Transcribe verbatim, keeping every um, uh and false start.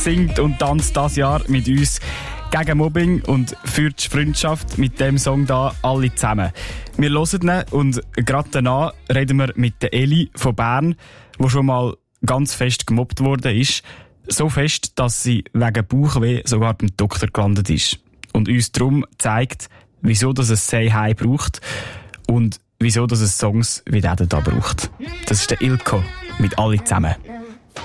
singt und tanzt das Jahr mit uns gegen Mobbing und für die Freundschaft mit dem Song da alle zusammen. Wir hören ihn und gerade danach reden wir mit der Eli von Bern, die schon mal ganz fest gemobbt worden ist. So fest, dass sie wegen Bauchweh sogar beim Doktor gelandet ist. Und uns darum zeigt, wieso das es Say Hi braucht und wieso das es Songs wie diesen da braucht. Das ist der Ilko mit alle zusammen.